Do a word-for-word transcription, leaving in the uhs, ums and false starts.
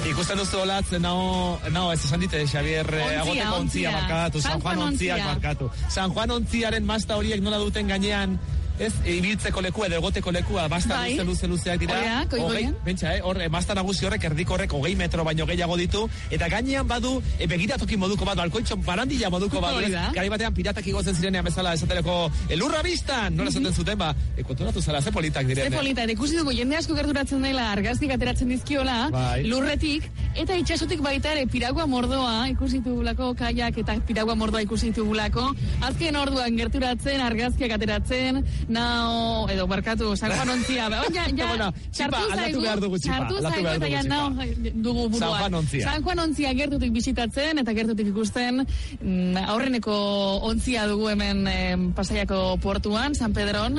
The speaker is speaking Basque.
Ikusten duzu olatz, nao, nao, ez esan dite, Xavier, ontzia, agoteko ontzia markatu, San Juan ontziak markatu. San Juan ontziaren masta horiek nola duten gainean, ez, ibiltzeko lekua edo egoteko lekua, basta bai. luze, luze, luzeak dira. Oreak, hogei, bentsa, eh, hor, masta nagusi horrek, erdiko horrek, hogei metro baino gehiago ditu, eta gainean badu, e, begiratoki moduko badu, alkoitxon barandilla moduko badu, gari batean piratak igotzen zirenean bezala esatereko, elurra biztan, nola esaten zuten, ba, e, konturatu zala, ze politak direne. Ze politak, ikusi dugu, jende asko gerturatzen dela, argaztik ateratzen dizkiola, bai. Lurretik, eta itxasotik baita ere, piragua mordoa, ikusi dugulako, kaiak eta piragua mordoa ikusi dugulako, azken orduan gerturatzen, argazkiak ateratzen, nao, edo barkatu, San Juan ontzia, ba, ja, ja, bueno, txipa, aldatu behar dugu txipa, aldatu behar dugu txipa, nao, dugu buruan. San Juan ontzia. San Juan ontzia gertutik bisitatzen, eta gertutik ikusten, mm, aurreneko ontzia dugu hemen eh, Pasaiako portuan, San Pedron,